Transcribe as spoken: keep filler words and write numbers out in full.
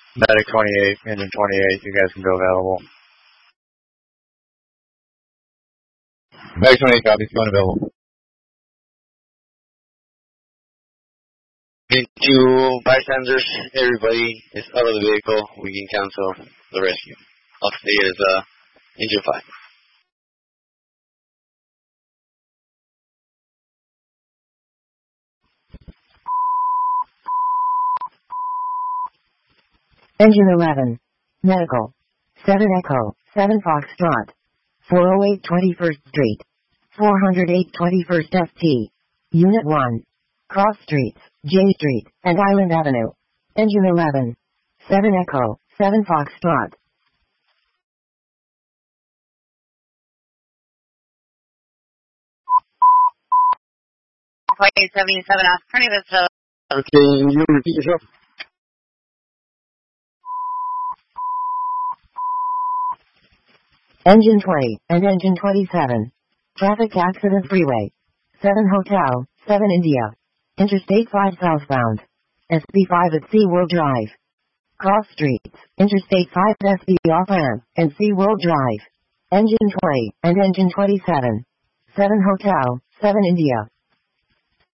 Medic twenty-eight, engine twenty-eight, you guys can go available. Medic twenty-eight copies, going available. Into bystanders, everybody is out of the vehicle. We can cancel the rescue. I'll stay as uh, engine five. Engine eleven. Medical. seven Echo, seven Foxtrot. four oh eight twenty-first Street. four oh eight twenty-first F T. Unit one. Cross Streets, J Street, and Island Avenue. Engine eleven. seven Echo, seven Foxtrot. Flight seventy-seven, alternative to... Okay, you repeat yourself? Engine twenty and Engine twenty-seven. Traffic accident freeway. seven Hotel, seven India. Interstate five southbound. S B five at SeaWorld Drive. Cross Streets, Interstate five S B off-ramp, and SeaWorld Drive. Engine twenty and Engine twenty-seven. seven Hotel, seven India.